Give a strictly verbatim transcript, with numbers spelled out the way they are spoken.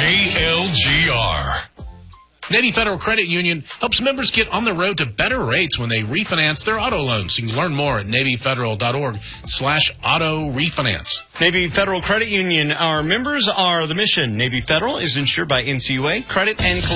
K L G R. Navy Federal Credit Union helps members get on the road to better rates when they refinance their auto loans. You can learn more at NavyFederal.org slash auto refinance. Navy Federal Credit Union, our members are the mission. Navy Federal is insured by N C U A. Credit and